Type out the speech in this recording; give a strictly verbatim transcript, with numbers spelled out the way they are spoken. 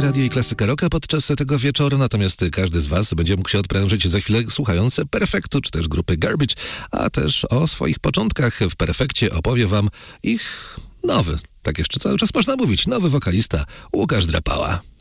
Radio i Klasyka Rocka podczas tego wieczoru, natomiast każdy z was będzie mógł się odprężyć za chwilę słuchając Perfektu, czy też grupy Garbage, a też o swoich początkach w Perfekcie opowie wam ich nowy, tak jeszcze cały czas można mówić, nowy wokalista Łukasz Drapała.